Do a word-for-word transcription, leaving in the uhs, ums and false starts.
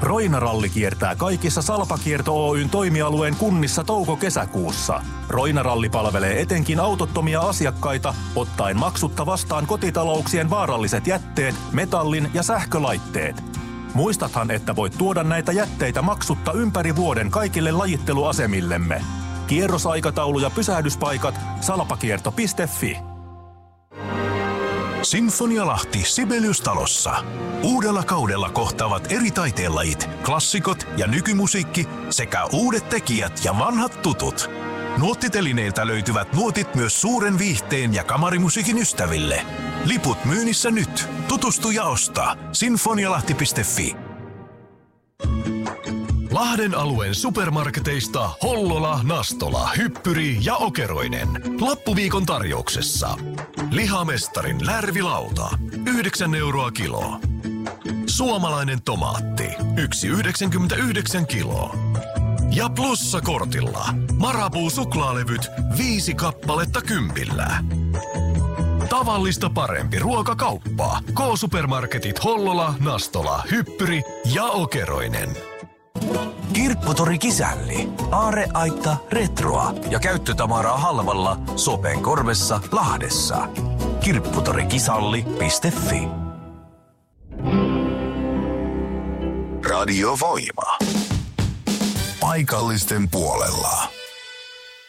Roina-ralli kiertää kaikissa Salpakierto Oyn toimialueen kunnissa touko-kesäkuussa. Roina-ralli palvelee etenkin autottomia asiakkaita, ottaen maksutta vastaan kotitalouksien vaaralliset jätteet, metallin ja sähkölaitteet. Muistathan, että voit tuoda näitä jätteitä maksutta ympäri vuoden kaikille lajitteluasemillemme. Kierrosaikataulu ja pysähdyspaikat salpakierto piste fi. Sinfonia-Lahti Sibelius-talossa. Uudella kaudella kohtaavat eri taiteenlajit, klassikot ja nykymusiikki sekä uudet tekijät ja vanhat tutut. Nuottitelineiltä löytyvät nuotit myös suuren viihteen ja kamarimusiikin ystäville. Liput myynnissä nyt. Tutustu ja osta. sinfonialahti piste fi. Lahden alueen supermarketeista Hollola, Nastola, Hyppyri ja Okeroinen. Lappuviikon tarjouksessa. Lihamestarin lärvilauta. yhdeksän euroa kilo. Suomalainen tomaatti. yksi pilkku yhdeksänkymmentäyhdeksän kiloa. Ja plussakortilla. Marabou suklaalevyt. Viisi kappaletta kympillä. Tavallista parempi ruokakauppa. K-supermarketit Hollola, Nastola, Hyppyri ja Okeroinen. Kirpputori Kisälli. Aarreaitta retroa ja käyttötavaraa halvalla Sopen korvessa Lahdessa. kirpputorikisalli piste fi. Radio Voima. Paikallisten puolella.